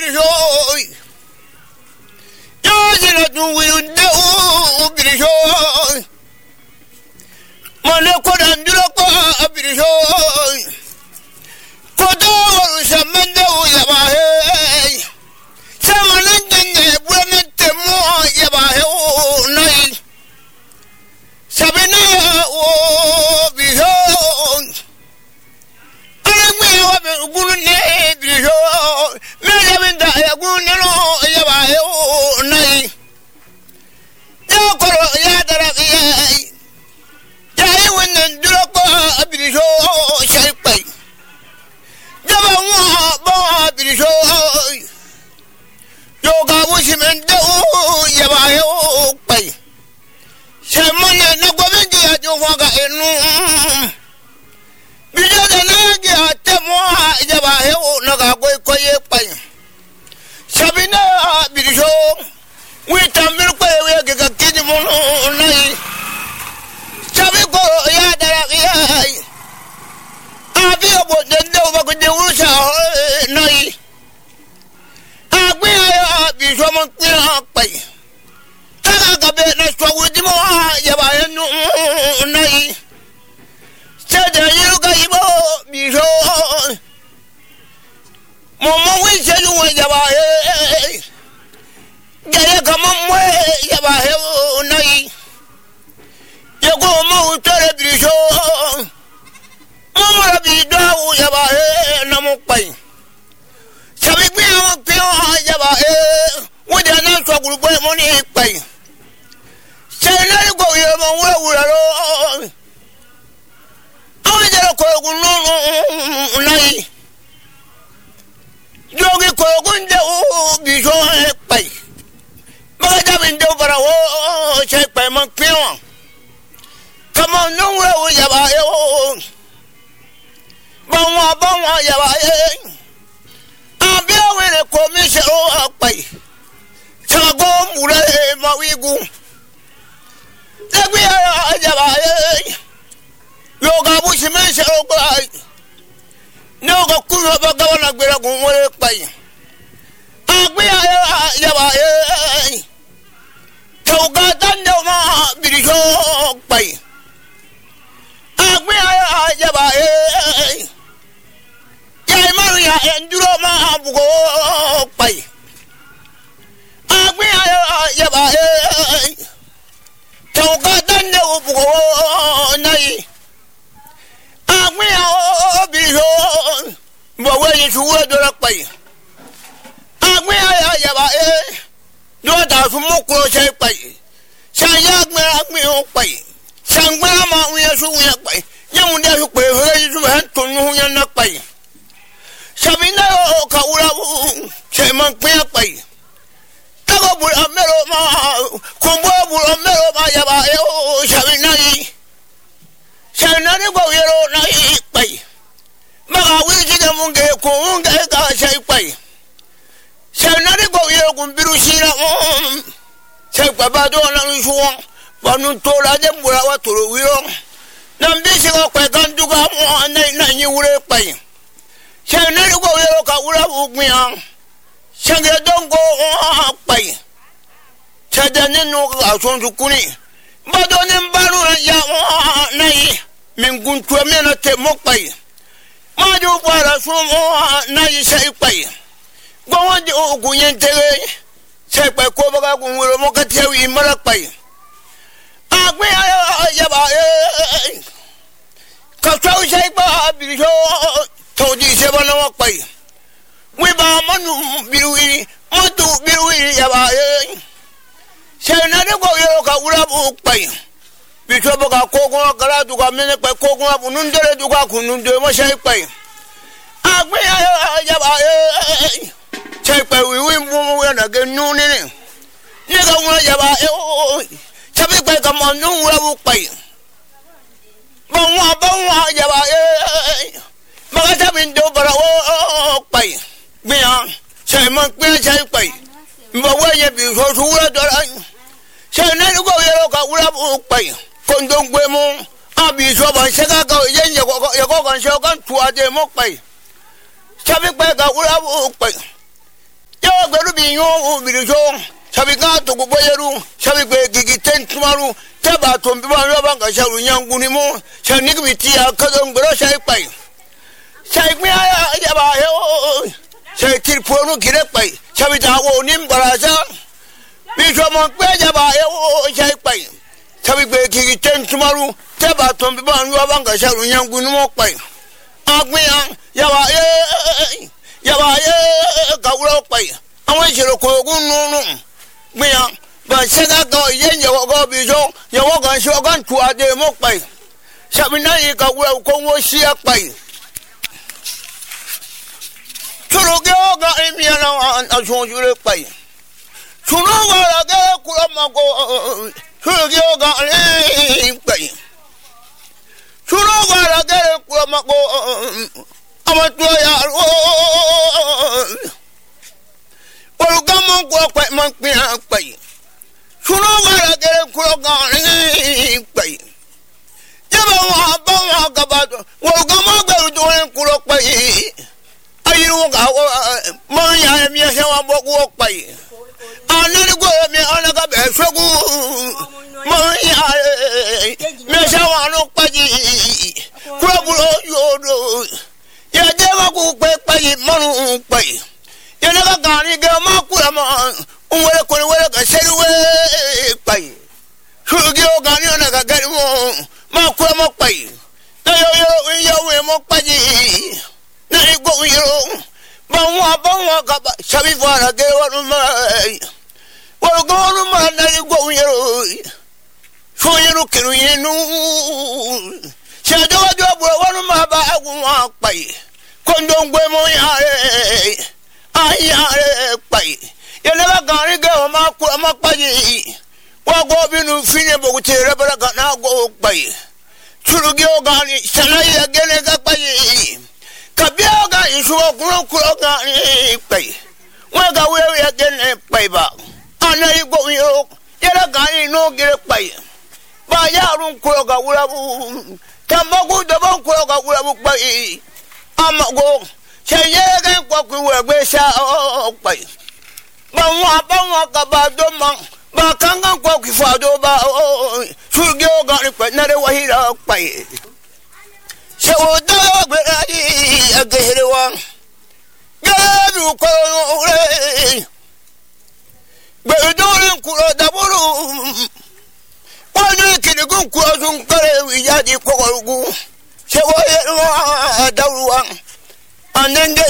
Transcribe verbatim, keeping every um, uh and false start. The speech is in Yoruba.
birishoy yajina duwinde u birishoy mane kodan diloko birishoy kodo samende u yabahe samanenge buenete mo yabahe u nai sabina o birishoy alami wa gunne birishoy mele binda ya gunne no yabahe u nai ya koro ya darabi when Duropa Abrisho Shaipai Java Boa Abrisho Yoga Wishimendo Yavayo Pai Shamana Nagovindia Jovaga Enu Bija Nagia Temoa Yavayo Nagago Koye Pai Sabina Abrisho with a milk way we get a kid Nai Sabiko ya darabi abi obo dende obo de usa nai agbe ya bi so mo pe pai taga gabe na so wudi mo ya ba enu nai sede yu ga ibo bi so mo mo wi se lu ya ba e ga ya ga mo mo ya ba he nai Yego mo tore birisho Mama rabi dawu yaba e namu pai Sabi gbe awon pe o yaba e wode na so gurugbo mo ni pai Se na ri go ye mo wura wura ro Awon jere ko ogun no nai Jogi ko ogun de o birisho e pai Baga jamin de bara wo se pai mo pe o Come on, no way, Yabayo. Bawa, Bawa, Yabayo. I'll be away a commission or pay. Sago, Mure, Mawigu. Let me have Yabayo. Yoga Bushman, oh, by. No, Kura Governor Beragun, what pay. I'll be Yabayo. Toga Dandoma, Birisho, pay. Agbe aya yaba e ya maria enduro ma bugo pai agbe aya yaba e toga dande bugo nai agbe o biho bo we suwe dora pai agbe aya yaba e do da fu mo ko sai pai sai agbe agbe o pai Sangwa ma uya su uya pai nyamunde su pe he su han tunu nya na pai Sabina o ka ura u se man pe pai Tago bu amero ma kumbo bu amero ma ya ba e o Sabina ni Sabina ni go yero na i pai Ma ga wi ji ga munge ko unge ga sai pai Sabina ni go yero kumbiru shira o Se pa ba do na su Banu tola de mura wa toro wiro Nambisi ko kwe kanduga mo na na nyi wure pai Se na ko wiro ka wura bugmiya Sange dongo pai Se de nenu ka sonju kuni Bado nem baru ya nai mingun tu me na te mo pai Maju para sumo nai sai pai Gwa de ogunyen tere Se pa ko baga gun wiro mo ka tewi mara pai Agbe yaba e Kasau sai ba birisho Todi se ba na pai We ba manu biruwi Mutu biruwi yaba e Se na de go yo ka ura bu pai Bicho ba ka ko ko kala du ka mene pai ko ko bu nun dere du ka kunun de mo sai pai Agbe yaba e Sai pai wi wi mu mu na ge nu ne ne Ne ga mu yaba e o Sabi kwe kama nungu la bukai Bangwa bangwa yaba e Maka sabi ndo para wo pai Bia Say man kwe say pai Mba weye bi so suura dora Say nani ko yero ka ula bukai Kondong kwe mo Abi so ba seka ka yen yako kan so kan tuwa de mo pai Sabi kwe ka ula bukai yo birisho sabiga to goyeru sabibe gigi tentumaru taba to biba roba ga sharu nyanguni mo shanik bitia kadon gro sai pai sai mi ya ya ba yo sai tirponu gire pai sabita wo nim barasa bi so mo pe ja ba yo sai pai sabibe gigi tentumaru taba to biba roba ga sharu nyanguni mo pai agmiya ya ba ye ya ba ye ga uro pai awon jiro ko gun nunu gbiyan ba sega go yen yo go bi jo yo go so gan tu ade mo pai sabi na yi ka wo ko wo si apai turo ge o ga emi na an so jure pai turo wa la ge ku ma go turo ge o ga e pai turo wa la ge ku ma go ama tu ya Olugamo go kwai man pia pai suno gara gere kulo gani pai yaba wa ba wa ga ba olugamo ga do en kulo pai ayiru ga mo ya mi se wa bo go pai anani go mi ana ga be sogu mo ya mi se wa no pai kulo kulo yo do ya de wa ku pai pai mo pai yana gani ga ma kula ma unwele ko wele ga seruwe pai shugi o gani ona ga gari mo ma kula mo pai na yo yo yo we mo pai na go yo ba wa ba wa ga sabi fara ge wa no ma wa go no ma na go yo so yo kiru yenu sha do do wa no ma ba wa pai kondongwe mo ya ai ai pai yana gani ga ma ku ma pai wa go binu fine bo te rebra ga na go pai churugi o gani sanai agene ga pai kabia ga isu ku ku ga ni pai wa ga we agene pai ba anai go yo yana gani no gire pai ba ya run ku ga wura bu tamagu da ban ku ga wura bu pai amago Cheye ga kwa kuwe gbe sha o pai ba wa ba wa ka ba do ma ba kanga kwa ku fa do ba o sugi o ga ni pe na re wa hira pai se o da gbe ai agere wa ga du ko re gbe do rin ku ro da buru wa ni kini gun ku azun kare wi ya di ko gu se o ye wa da ruwa and then